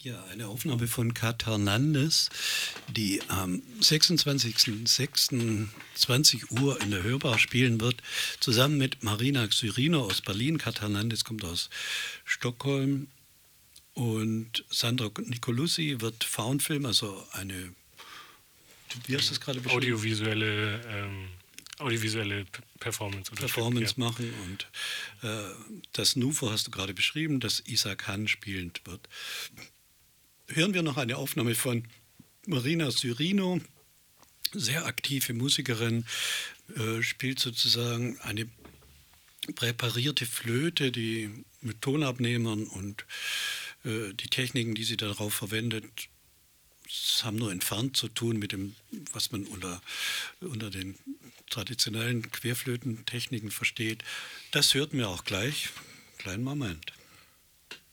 Ja, eine Aufnahme von Kat Hernandez, die am 26.06.20 Uhr in der Hörbar spielen wird, zusammen mit Marina Xyrino aus Berlin. Kat Hernandez kommt aus Stockholm und Sandra Nicolussi wird Foundfilm, also eine, wie hast du es gerade beschrieben? Audiovisuelle Performance machen und das Nufo hast du gerade beschrieben, das Isaac Hahn spielend wird. Hören wir noch eine Aufnahme von Marina Xyrino, sehr aktive Musikerin, spielt sozusagen eine präparierte Flöte, die mit Tonabnehmern und die Techniken, die sie darauf verwendet, haben nur entfernt zu tun mit dem, was man unter den traditionellen Querflötentechniken versteht. Das hörten wir auch gleich. Kleinen Moment.